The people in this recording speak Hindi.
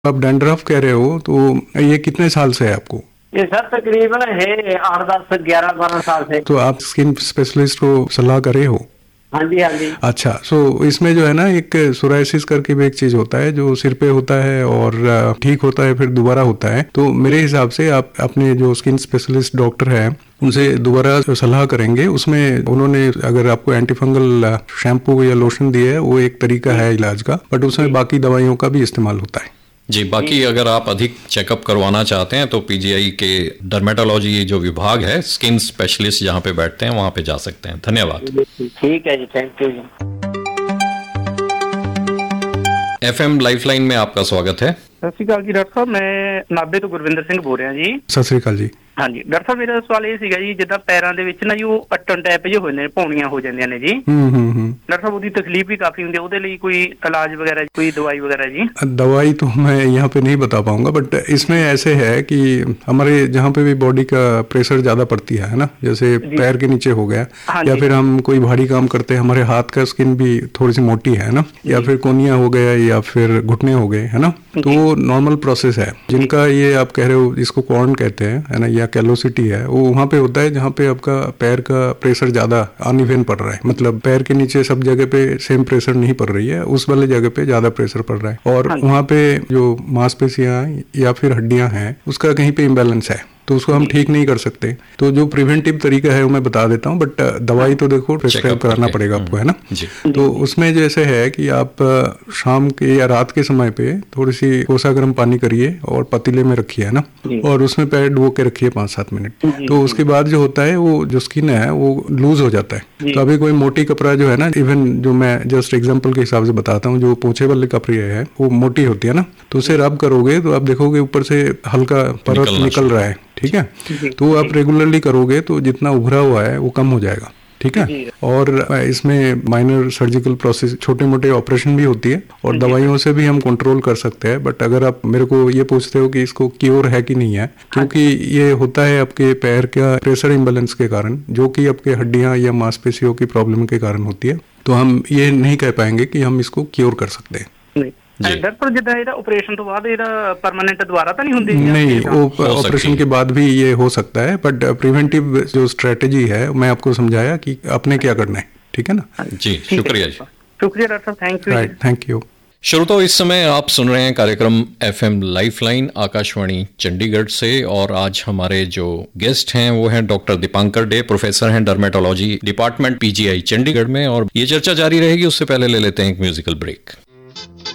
आप डैंड्रफ कह रहे हो, तो ये कितने साल से है आपको? ये सर तकरीबन है 8, 10, 11, 12 साल से। तो आप स्किन स्पेशलिस्ट को सलाह करे हो? हाँ जी, हाँ जी। अच्छा, सो इसमें जो है ना, एक सोराइसिस करके भी एक चीज होता है जो सिर पे होता है और ठीक होता है फिर दोबारा होता है। तो मेरे हिसाब से आप अपने जो स्किन स्पेशलिस्ट डॉक्टर है उनसे दोबारा सलाह करेंगे। उसमें उन्होंने अगर आपको एंटी फंगल शैम्पू या लोशन दिया है, वो एक तरीका है इलाज का, बट उसमें बाकी दवाइयों का भी इस्तेमाल होता है। जी, बाकी अगर आप अधिक चेकअप करवाना चाहते हैं तो पीजीआई के डर्मेटोलॉजी जो विभाग है, स्किन स्पेशलिस्ट जहां पे बैठते हैं वहां पे जा सकते हैं। धन्यवाद। ठीक है जी, thank you ji. FM lifeline में आपका स्वागत है। ਸਤਿ ਸ਼੍ਰੀ ਅਕਾਲ ਜੀ ਡਾਕਟਰ ਸਾਹਿਬ, ਮੈਂ ਨਾਭੇ ਤੋਂ ਗੁਰਵਿੰਦਰ ਸਿੰਘ ਬੋਲ ਰਿਹਾ ਜੀ। ਸਤਿ ਸ੍ਰੀ ਅਕਾਲ ਜੀ। ਹਾਂਜੀ ਡਾਕਟਰ ਸਾਹਿਬ, ਮੇਰਾ ਸਵਾਲ ਇਹ ਸੀਗਾ ਜੀ, ਜਿੱਦਾਂ ਪੈਰਾਂ ਦੇ ਵਿੱਚ ਨਾ ਜੀ ਉਹ ਅਟਣ ਟੈਪ ਜਿਹੇ ਹੋਏ ਨੇ, ਪੌਣੀਆਂ ਹੋ ਜਾਂਦੀਆਂ ਨੇ ਜੀ। ਡਾਕਟਰ ਸਾਹਿਬ, ਉਹਦੀ ਤਕਲੀਫ ਵੀ ਕਾਫੀ ਹੁੰਦੀ है, ਉਹਦੇ ਲਈ कोई इलाज वगैरह, कोई दवाई वगैरह जी? दवाई तो मैं यहाँ पे नहीं बता पाऊंगा, बट इसमें ऐसे है कि हमारे जहाँ पे भी बॉडी का प्रेशर ज्यादा पड़ती है ना, जैसे पैर के नीचे हो गया, या फिर हम कोई भारी काम करते हैं, हमारे हाथ का स्किन भी थोड़ी सी मोटी है ना, या फिर कोनिया हो गया या फिर घुटने हो गए, है ना, तो वो नॉर्मल प्रोसेस है। जिनका ये आप कह रहे हो, इसको कॉर्न कहते हैं, है ना, या कैलोसिटी है, वो वहाँ पे होता है जहाँ पे आपका पैर का प्रेशर ज्यादा अनइवन पड़ रहा है, मतलब पैर के नीचे सब जगह पे सेम प्रेशर नहीं पड़ रही है, उस वाले जगह पे ज्यादा प्रेशर पड़ रहा है, और वहाँ पे जो मांसपेशियां या फिर हड्डियां हैं उसका कहीं पे इम्बैलेंस है, तो उसको हम ठीक नहीं कर सकते। तो जो प्रिवेंटिव तरीका है वो मैं बता देता हूँ, बट दवाई तो देखो प्रिस्क्राइब कराना पड़ेगा आपको, है ना। तो उसमें जैसे है कि आप शाम के या रात के समय पे थोड़ी सी कोसा गर्म पानी करिए और पतीले में रखिए, है ना, और उसमें पैर डुबो के रखिए 5-7 मिनट। तो उसके बाद जो होता है, वो जो स्किन है वो लूज हो जाता है। तो अभी कोई मोटी कपड़ा जो है ना, इवन जो मैं जस्ट एग्जाम्पल के हिसाब से बताता हूँ, जो पोंछे वाले कपड़े है वो मोटी होती है ना, तो उसे रब करोगे तो आप देखोगे ऊपर से हल्का परत निकल रहा है, ठीक है। तो आप रेगुलरली करोगे तो जितना उभरा हुआ है वो कम हो जाएगा, ठीक है। और इसमें माइनर सर्जिकल प्रोसेस, छोटे मोटे ऑपरेशन भी होती है, और दवाइयों से भी हम कंट्रोल कर सकते हैं। बट अगर आप मेरे को ये पूछते हो कि इसको क्योर है कि नहीं है, क्योंकि ये होता है आपके पैर का प्रेशर इम्बैलेंस के कारण, जो कि आपके हड्डियां या मांसपेशियों की प्रॉब्लम के कारण होती है, तो हम ये नहीं कह पाएंगे कि हम इसको क्योर कर सकते हैं। डॉक्टर, जिदा ਇਹਦਾ ਆਪਰੇਸ਼ਨ ਤੋਂ ਬਾਅਦ ਇਹਦਾ ਪਰਮਾਨੈਂਟ ਦੁਬਾਰਾ ਤਾਂ नहीं ਹੁੰਦੀ? नहीं, वो ऑपरेशन के बाद भी ये हो सकता है, बट प्रिवेंटिव जो स्ट्रेटेजी है मैं आपको समझाया कि आपने क्या करना है, ठीक है ना जी। शुक्रिया जी। शुक्रिया doctor, thank you. Right, thank you. श्रोताओ, इस समय आप सुन रहे हैं कार्यक्रम एफएम लाइफलाइन आकाशवाणी चंडीगढ़ से, और आज हमारे जो गेस्ट हैं वो हैं डॉक्टर दीपांकर डे, प्रोफेसर हैं डर्मेटोलॉजी डिपार्टमेंट पीजीआई चंडीगढ़ में, और ये चर्चा जारी रहेगी। उससे पहले ले लेते हैं एक म्यूजिकल ब्रेक।